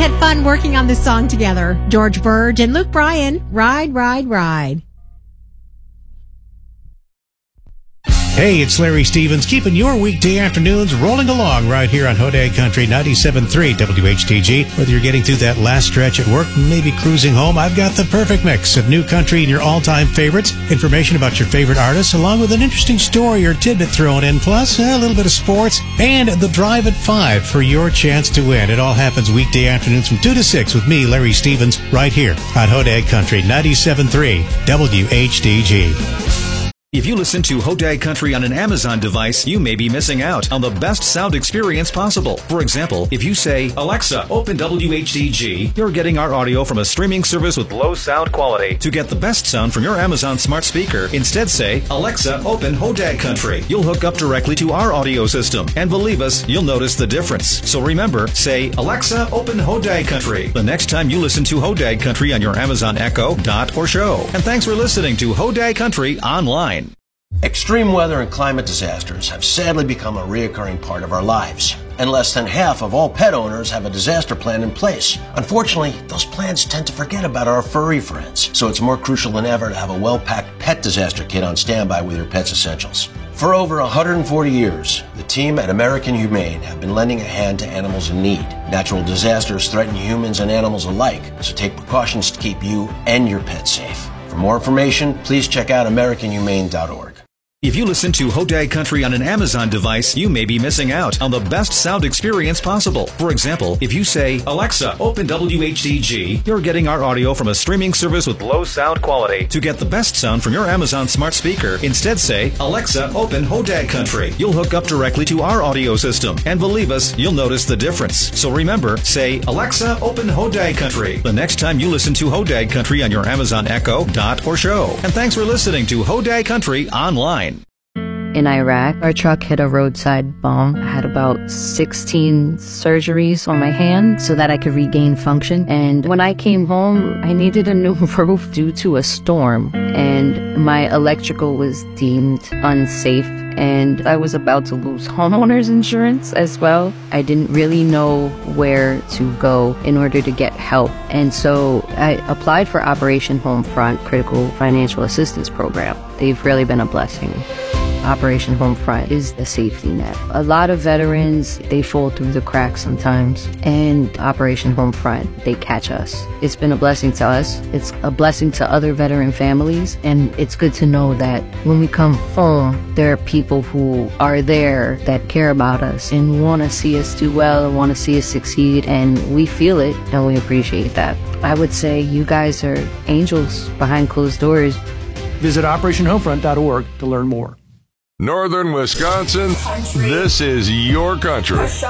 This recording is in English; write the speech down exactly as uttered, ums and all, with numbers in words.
had fun working on this song together. George Burge and Luke Bryan, Ride, Ride, Ride. Hey, it's Larry Stevens, keeping your weekday afternoons rolling along right here on Hodag Country ninety-seven point three W H T G. Whether you're getting through that last stretch at work, maybe cruising home, I've got the perfect mix of new country and your all-time favorites, information about your favorite artists, along with an interesting story or tidbit thrown in, plus a little bit of sports, and the Drive at five for your chance to win. It all happens weekday afternoons from two to six with me, Larry Stevens, right here on Hodag Country ninety-seven point three W H T G. If you listen to Hodag Country on an Amazon device, you may be missing out on the best sound experience possible. For example, if you say, Alexa, open W H D G, you're getting our audio from a streaming service with low sound quality. To get the best sound from your Amazon smart speaker, instead say, Alexa, open Hodag Country. You'll hook up directly to our audio system. And believe us, you'll notice the difference. So remember, say, Alexa, open Hodag Country the next time you listen to Hodag Country on your Amazon Echo, Dot, or Show. And thanks for listening to Hodag Country online. Extreme weather and climate disasters have sadly become a reoccurring part of our lives, and less than half of all pet owners have a disaster plan in place. Unfortunately, those plans tend to forget about our furry friends, so it's more crucial than ever to have a well-packed pet disaster kit on standby with your pet's essentials. For over one hundred forty years, the team at American Humane have been lending a hand to animals in need. Natural disasters threaten humans and animals alike, so take precautions to keep you and your pet safe. For more information, please check out American Humane dot org. If you listen to Hodag Country on an Amazon device, you may be missing out on the best sound experience possible. For example, if you say, Alexa, open W H D G, you're getting our audio from a streaming service with low sound quality. To get the best sound from your Amazon smart speaker, instead say, Alexa, open Hodag Country. You'll hook up directly to our audio system. And believe us, you'll notice the difference. So remember, say, Alexa, open Hodag Country the next time you listen to Hodag Country on your Amazon Echo, Dot, or Show. And thanks for listening to Hodag Country online. In Iraq, our truck hit a roadside bomb. I had about sixteen surgeries on my hand so that I could regain function. And when I came home, I needed a new roof due to a storm. And my electrical was deemed unsafe. And I was about to lose homeowners insurance as well. I didn't really know where to go in order to get help. And so I applied for Operation Homefront Critical Financial Assistance Program. They've really been a blessing. Operation Homefront is the safety net. A lot of veterans, they fall through the cracks sometimes, and Operation Homefront, they catch us. It's been a blessing to us. It's a blessing to other veteran families, and it's good to know that when we come home, there are people who are there that care about us and want to see us do well and want to see us succeed, and we feel it, and we appreciate that. I would say you guys are angels behind closed doors. Visit Operation Homefront dot org to learn more. Northern Wisconsin, this is your country.